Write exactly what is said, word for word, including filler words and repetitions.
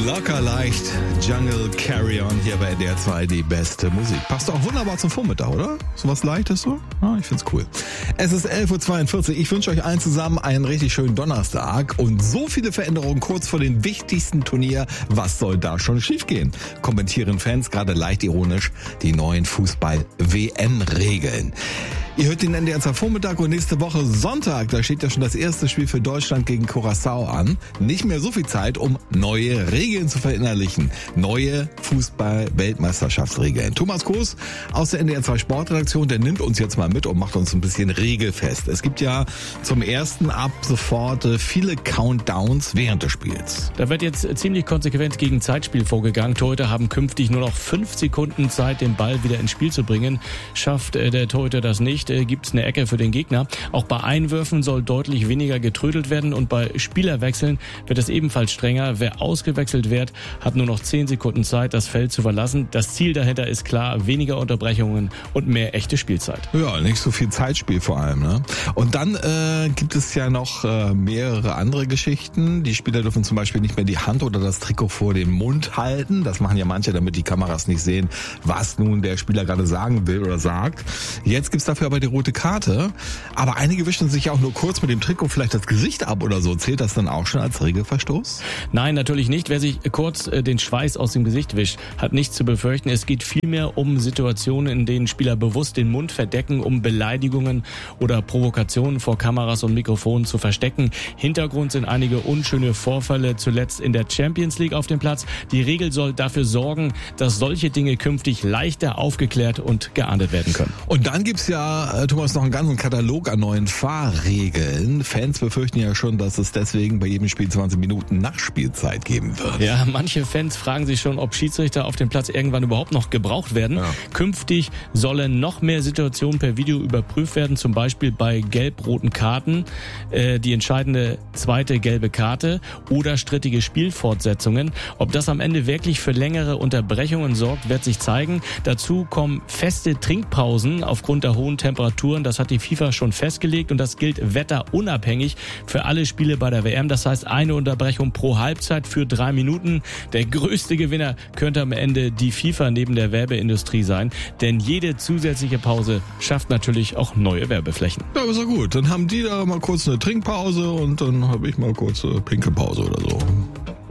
Locker leicht, Jungle Carry On hier bei N D R zwei, die beste Musik. Passt auch wunderbar zum Vormittag, oder? So was Leichtes so? Ah, ich find's cool. Es ist elf Uhr zweiundvierzig. Ich wünsche euch allen zusammen einen richtig schönen Donnerstag und so viele Veränderungen kurz vor dem wichtigsten Turnier. Was soll da schon schiefgehen? Kommentieren Fans gerade leicht ironisch die neuen Fußball-W M-Regeln. Ihr hört den N D R zwei Vormittag und nächste Woche Sonntag, da steht ja schon das erste Spiel für Deutschland gegen Curaçao an. Nicht mehr so viel Zeit, um neue Regeln zu verinnerlichen. Neue Fußball-Weltmeisterschaftsregeln. Thomas Koos aus der N D R zwei Sportredaktion, der nimmt uns jetzt mal mit und macht uns ein bisschen regelfest. Es gibt ja zum ersten ab sofort viele Countdowns während des Spiels. Da wird jetzt ziemlich konsequent gegen Zeitspiel vorgegangen. Torhüter haben künftig nur noch fünf Sekunden Zeit, den Ball wieder ins Spiel zu bringen. Schafft der Torhüter das nicht, gibt es eine Ecke für den Gegner. Auch bei Einwürfen soll deutlich weniger getrödelt werden und bei Spielerwechseln wird es ebenfalls strenger. Wer ausgewechselt wird, hat nur noch zehn Sekunden Zeit, das Feld zu verlassen. Das Ziel dahinter ist klar, weniger Unterbrechungen und mehr echte Spielzeit. Ja, nicht so viel Zeitspiel vor allem, ne? Und dann äh, gibt es ja noch äh, mehrere andere Geschichten. Die Spieler dürfen zum Beispiel nicht mehr die Hand oder das Trikot vor den Mund halten. Das machen ja manche, damit die Kameras nicht sehen, was nun der Spieler gerade sagen will oder sagt. Jetzt gibt's dafür aber die rote Karte. Aber einige wischen sich ja auch nur kurz mit dem Trikot vielleicht das Gesicht ab oder so. Zählt das dann auch schon als Regelverstoß? Nein, natürlich nicht. Wer sich kurz äh, den Schweiß aus dem Gesicht wischt, hat nichts zu befürchten. Es geht vielmehr um Situationen, in denen Spieler bewusst den Mund verdecken, um Beleidigungen oder Provokationen vor Kameras und Mikrofonen zu verstecken. Hintergrund sind einige unschöne Vorfälle, zuletzt in der Champions League auf dem Platz. Die Regel soll dafür sorgen, dass solche Dinge künftig leichter aufgeklärt und geahndet werden können. Und dann gibt's ja, Thomas, noch einen ganzen Katalog an neuen Fahrregeln. Fans befürchten ja schon, dass es deswegen bei jedem Spiel zwanzig Minuten Nachspielzeit geben wird. Ja, manche Fans fragen sich schon, ob Schiedsrichter auf dem Platz irgendwann überhaupt noch gebraucht werden. Ja. Künftig sollen noch mehr Situationen per Video überprüft werden, zum Beispiel bei gelb-roten Karten, äh, die entscheidende zweite gelbe Karte oder strittige Spielfortsetzungen. Ob das am Ende wirklich für längere Unterbrechungen sorgt, wird sich zeigen. Dazu kommen feste Trinkpausen aufgrund der hohen Temperaturen. Das hat die FIFA schon festgelegt und das gilt wetterunabhängig für alle Spiele bei der W M. Das heißt, eine Unterbrechung pro Halbzeit für drei Minuten. Der größte Gewinner könnte am Ende die FIFA neben der Werbeindustrie sein, denn jede zusätzliche Pause schafft natürlich auch neue Werbeflächen. Ja, ist ja gut. Dann haben die da mal kurz eine Trinkpause und dann habe ich mal kurz eine Pinkelpause oder so.